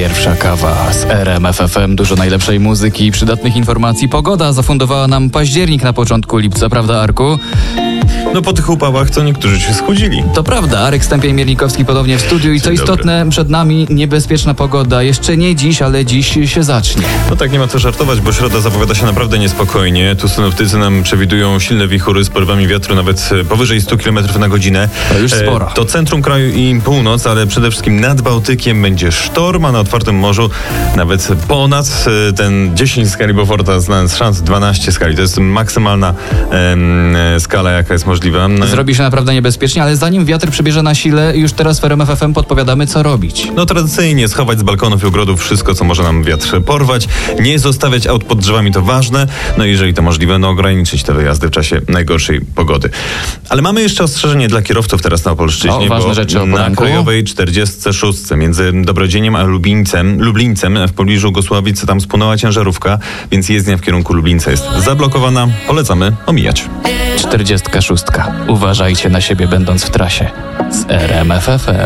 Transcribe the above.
Pierwsza kawa z RMF FM. Dużo najlepszej muzyki i przydatnych informacji. Pogoda zafundowała nam październik na początku lipca, prawda, Arku? No po tych upałach to niektórzy się schłodzili. To prawda, Arek Stępień-Mielnikowski ponownie w studiu i co istotne, przed nami niebezpieczna pogoda. Jeszcze nie dziś, ale dziś się zacznie. No tak, nie ma co żartować, bo środa zapowiada się naprawdę niespokojnie. Tu synoptycy nam przewidują silne wichury z porywami wiatru nawet powyżej 100 km na godzinę. To już sporo. To centrum kraju i północ, ale przede wszystkim nad Bałtykiem będzie sztorm, a na otwartym morzu nawet ponad ten 10 skali Beauforta, znając szans 12 skali. To jest maksymalna skala, jaka jest możliwa. Zrobi się naprawdę niebezpiecznie, ale zanim wiatr przybierze na sile, już teraz w RMF FM podpowiadamy, co robić. No tradycyjnie schować z balkonów i ogrodów wszystko, co może nam wiatr porwać. Nie zostawiać aut pod drzewami, to ważne. No i jeżeli to możliwe, no ograniczyć te wyjazdy w czasie najgorszej pogody. Ale mamy jeszcze ostrzeżenie dla kierowców teraz na Opolszczyźnie. O, ważne rzeczy o na poranku. Krajowej 46 między Dobrodzieniem a Lublińcem w pobliżu Gosławic tam spłonęła ciężarówka, więc jezdnia w kierunku Lublińca jest zablokowana. Polecamy omijać. 46. Uważajcie na siebie, będąc w trasie z RMF FM.